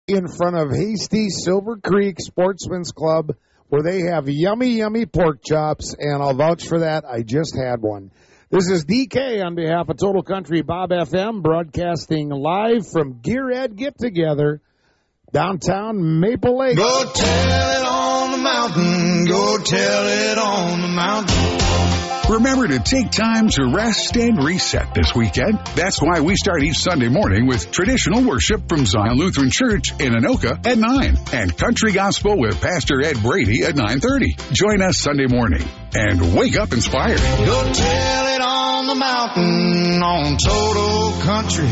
in front of Hasty Silver Creek Sportsman's Club, where they have yummy, yummy pork chops, and I'll vouch for that. I just had one. This is DK on behalf of Total Country Bob FM, broadcasting live from Gearhead Get-Together, downtown Maple Lake. Go tell it on the mountain. Go tell it on the mountain. Remember to take time to rest and reset this weekend. That's why we start each Sunday morning with traditional worship from Zion Lutheran Church in Anoka at 9 and country gospel with Pastor Ed Brady at 9:30. Join us Sunday morning and wake up inspired. Go tell it on the mountain on Total Country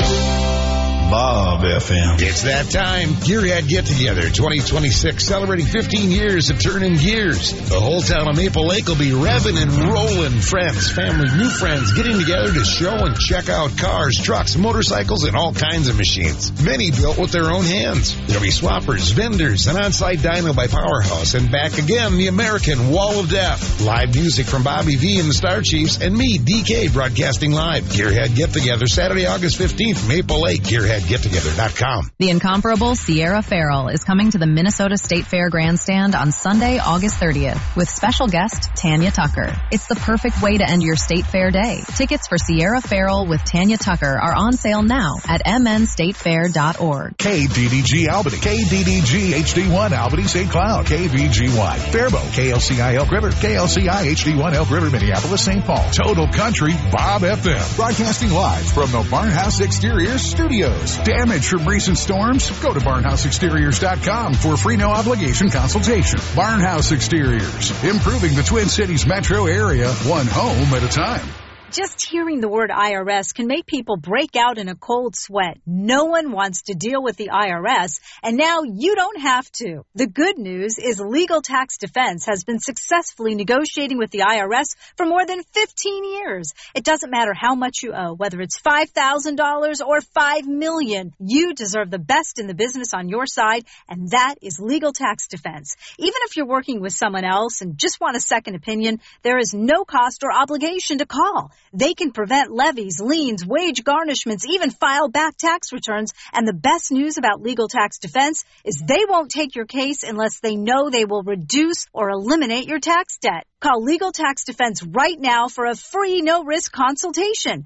Bob FM. It's that time. Gearhead Get-Together 2026, celebrating 15 years of turning gears. The whole town of Maple Lake will be revving and rolling. Friends, family, new friends getting together to show and check out cars, trucks, motorcycles, and all kinds of machines. Many built with their own hands. There'll be swappers, vendors, an on-site dyno by Powerhouse, and back again, the American Wall of Death. Live music from Bobby V and the Star Chiefs, and me, DK, broadcasting live. Gearhead Get-Together, Saturday, August 15th, Maple Lake, GearheadGetTogether.com. The incomparable Sierra Farrell is coming to the Minnesota State Fair Grandstand on Sunday, August 30th, with special guest Tanya Tucker. It's the perfect way to end your State Fair day. Tickets for Sierra Farrell with Tanya Tucker are on sale now at mnstatefair.org. KDDG Albany, KDDG HD1 Albany St. Cloud, KVGY Faribault, KLCI Elk River, KLCI HD1 Elk River Minneapolis St. Paul. Total Country Bob FM, broadcasting live from the Barnhouse Exteriors Studios. Damage from recent storms? Go to barnhouseexteriors.com for free no-obligation consultation. Barnhouse Exteriors, improving the Twin Cities metro area, one home at a time. Just hearing the word IRS can make people break out in a cold sweat. No one wants to deal with the IRS, and now you don't have to. The good news is Legal Tax Defense has been successfully negotiating with the IRS for more than 15 years. It doesn't matter how much you owe, whether it's $5,000 or $5 million. You deserve the best in the business on your side, and that is Legal Tax Defense. Even if you're working with someone else and just want a second opinion, there is no cost or obligation to call. They can prevent levies, liens, wage garnishments, even file back tax returns. And the best news about Legal Tax Defense is they won't take your case unless they know they will reduce or eliminate your tax debt. Call Legal Tax Defense right now for a free no-risk consultation.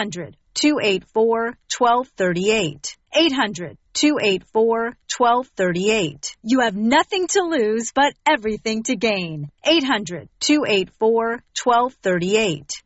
800-284-1238. 800-284-1238. You have nothing to lose but everything to gain. 800-284-1238.